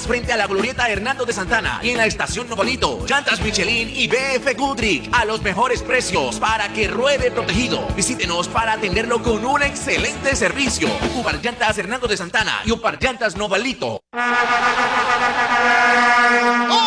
frente a la glorieta Hernando de Santana y en la estación Novalito. Llantas Michelin y BF Goodrich a los mejores precios para que ruede protegido. Visítenos para atenderlo con un excelente servicio. Upar Llantas Hernando de Santana y Upar Llantas Novalito. ¡Oh!